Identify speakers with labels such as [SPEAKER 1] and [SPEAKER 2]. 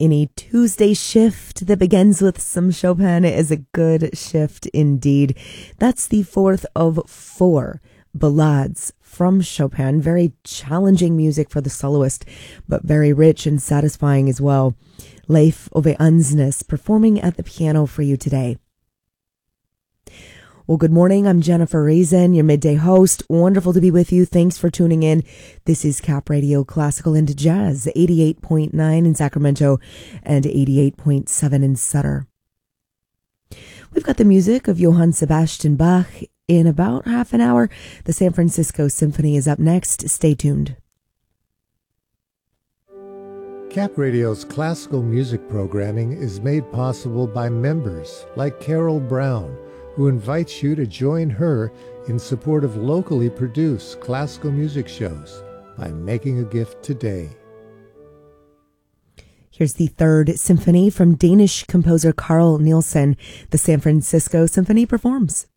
[SPEAKER 1] Any Tuesday shift that begins with some Chopin is a good shift indeed. That's the fourth of 4 ballades from Chopin. Very challenging music for the soloist, but very rich and satisfying as well. Leif Ove Andsnes performing at the piano for you today. Well, good morning. I'm Jennifer Reason, your midday host. Wonderful to be with you. Thanks for tuning in. This is Cap Radio Classical and Jazz, 88.9 in Sacramento and 88.7 in Sutter. We've got the music of Johann Sebastian Bach. In about half an hour, the San Francisco Symphony is up next. Stay tuned.
[SPEAKER 2] Cap Radio's classical music programming is made possible by members like Carol Brown, who invites you to join her in support of locally produced classical music shows by making a gift today.
[SPEAKER 1] Here's the Third Symphony from Danish composer Carl Nielsen. The San Francisco Symphony performs.